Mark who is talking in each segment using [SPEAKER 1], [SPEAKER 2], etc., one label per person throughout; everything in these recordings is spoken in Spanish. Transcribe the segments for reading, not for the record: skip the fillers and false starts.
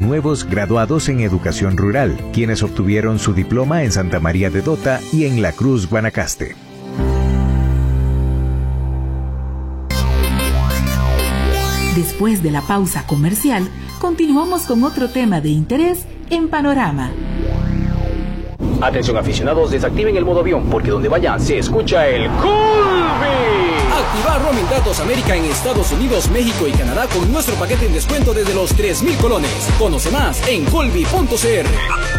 [SPEAKER 1] nuevos graduados en educación rural, quienes obtuvieron su diploma en Santa María de Dota y en La Cruz, Guanacaste.
[SPEAKER 2] Después de la pausa comercial, continuamos con otro tema de interés en Panorama.
[SPEAKER 3] Atención aficionados, desactiven el modo avión porque donde vayan se escucha el Colby.
[SPEAKER 4] Activar Roaming Datos América en Estados Unidos, México y Canadá con nuestro paquete en descuento desde los 3,000 colones. Conoce más en colby.cr.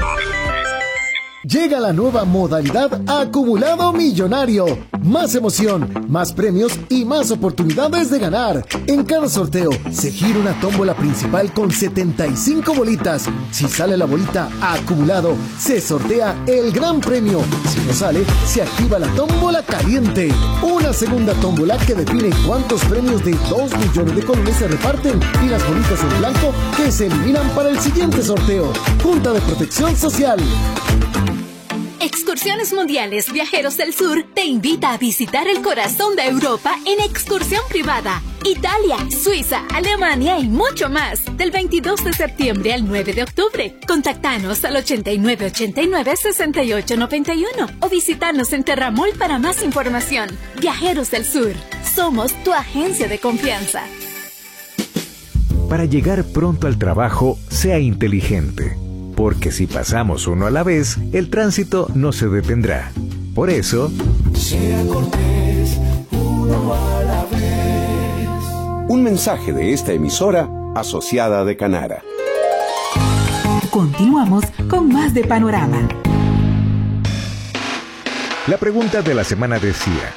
[SPEAKER 5] Llega la nueva modalidad Acumulado Millonario. Más emoción, más premios y más oportunidades de ganar. En cada sorteo se gira una tómbola principal con 75 bolitas. Si sale la bolita Acumulado, se sortea el gran premio. Si no sale, se activa la tómbola caliente. Una segunda tómbola que define cuántos premios de 2 millones de colones se reparten y las bolitas en blanco que se eliminan para el siguiente sorteo. Junta de Protección Social.
[SPEAKER 6] Excursiones Mundiales Viajeros del Sur te invita a visitar el corazón de Europa en excursión privada. Italia, Suiza, Alemania y mucho más. Del 22 de septiembre al 9 de octubre. Contactanos al 8989-6891 o visitanos en Terramol para más información. Viajeros del Sur. Somos tu agencia de confianza.
[SPEAKER 1] Para llegar pronto al trabajo, sea inteligente. Porque si pasamos uno a la vez, el tránsito no se detendrá. Por eso,
[SPEAKER 7] sea cortés, uno a la vez.
[SPEAKER 8] Un mensaje de esta emisora asociada de Canara.
[SPEAKER 2] Continuamos con más de Panorama.
[SPEAKER 1] La pregunta de la semana decía: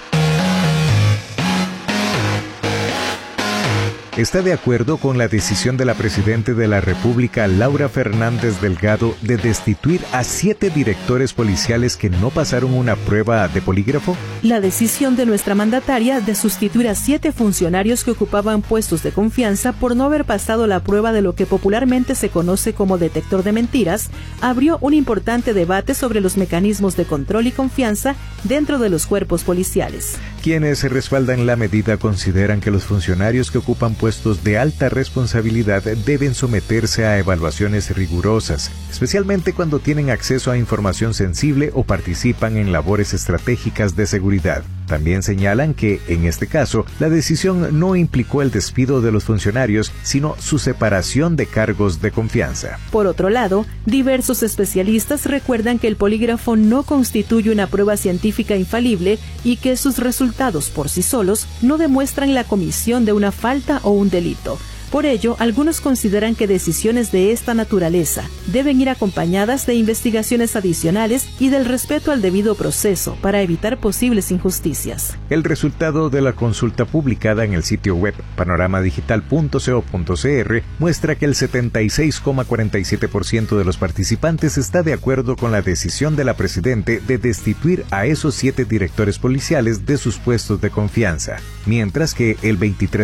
[SPEAKER 1] ¿está de acuerdo con la decisión de la Presidenta de la República, Laura Fernández Delgado, de destituir a 7 directores policiales que no pasaron una prueba de polígrafo?
[SPEAKER 9] La decisión de nuestra mandataria de sustituir a 7 funcionarios que ocupaban puestos de confianza por no haber pasado la prueba de lo que popularmente se conoce como detector de mentiras abrió un importante debate sobre los mecanismos de control y confianza dentro de los cuerpos policiales.
[SPEAKER 1] Quienes respaldan la medida consideran que los funcionarios que ocupan puestos de alta responsabilidad deben someterse a evaluaciones rigurosas, especialmente cuando tienen acceso a información sensible o participan en labores estratégicas de seguridad. También señalan que, en este caso, la decisión no implicó el despido de los funcionarios, sino su separación de cargos de confianza.
[SPEAKER 9] Por otro lado, diversos especialistas recuerdan que el polígrafo no constituye una prueba científica infalible y que sus resultados por sí solos no demuestran la comisión de una falta o un delito. Por ello, algunos consideran que decisiones de esta naturaleza deben ir acompañadas de investigaciones adicionales y del respeto al debido proceso para evitar posibles injusticias.
[SPEAKER 1] El resultado de la consulta publicada en el sitio web panoramadigital.co.cr muestra que el 76,47% de los participantes está de acuerdo con la decisión de la Presidenta de destituir a esos 7 directores policiales de sus puestos de confianza, mientras que el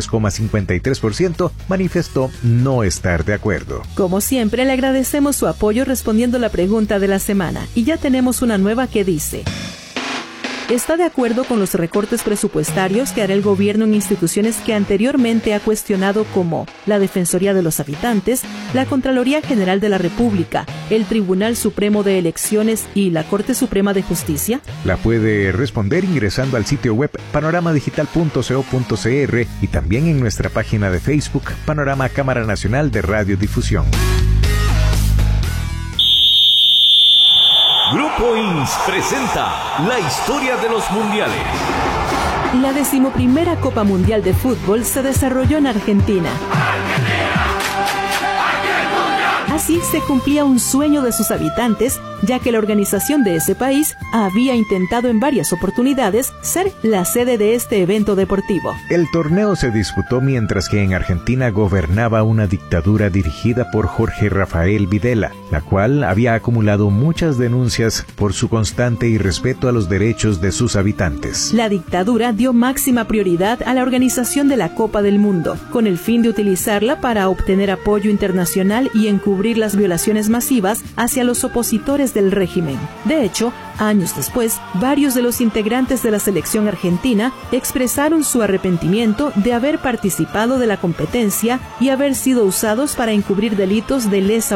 [SPEAKER 1] 23,53% manifestó no estar de acuerdo.
[SPEAKER 9] Como siempre, le agradecemos su apoyo respondiendo la pregunta de la semana y ya tenemos una nueva que dice: ¿está de acuerdo con los recortes presupuestarios que hará el gobierno en instituciones que anteriormente ha cuestionado, como la Defensoría de los Habitantes, la Contraloría General de la República, el Tribunal Supremo de Elecciones y la Corte Suprema de Justicia?
[SPEAKER 1] La puede responder ingresando al sitio web panoramadigital.co.cr y también en nuestra página de Facebook, Panorama Cámara Nacional de Radiodifusión.
[SPEAKER 10] Grupo INS presenta la historia de los mundiales.
[SPEAKER 9] La 11ª Copa Mundial de Fútbol se desarrolló en Argentina. Así se cumplía un sueño de sus habitantes, ya que la organización de ese país había intentado en varias oportunidades ser la sede de este evento deportivo.
[SPEAKER 1] El torneo se disputó mientras que en Argentina gobernaba una dictadura dirigida por Jorge Rafael Videla, la cual había acumulado muchas denuncias por su constante irrespeto a los derechos de sus habitantes.
[SPEAKER 9] La dictadura dio máxima prioridad a la organización de la Copa del Mundo, con el fin de utilizarla para obtener apoyo internacional y encubrir las violaciones masivas hacia los opositores del régimen. De hecho, años después, varios de los integrantes de la selección argentina expresaron su arrepentimiento de haber participado de la competencia y haber sido usados para encubrir delitos de lesa